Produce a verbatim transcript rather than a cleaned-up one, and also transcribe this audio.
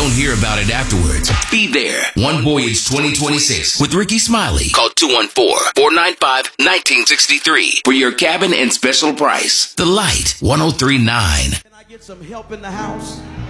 Don't hear about it afterwards. Be there. One Voyage twenty twenty-six with Ricky Smiley. Call two one four, four nine five, one nine six three for your cabin and special price. The Light one oh three point nine. Can I get some help in the house?